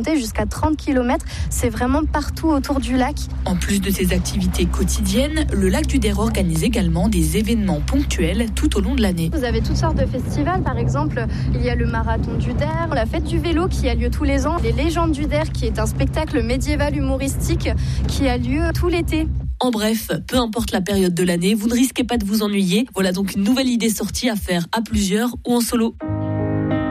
monter jusqu'à 30 km. C'est vraiment partout autour du lac. En plus de ses activités quotidiennes, le lac du Der organise également des événements ponctuels tout au long de l'année. Vous avez toutes sortes de festivals, par exemple, il y a le marathon du Der, la fête du vélo qui a lieu tous les ans, les légendes du Der qui est un spectacle médiéval humoristique qui a lieu tout l'été. En bref, peu importe la période de l'année, vous ne risquez pas de vous ennuyer. Voilà donc une nouvelle idée sortie à faire à plusieurs ou en solo.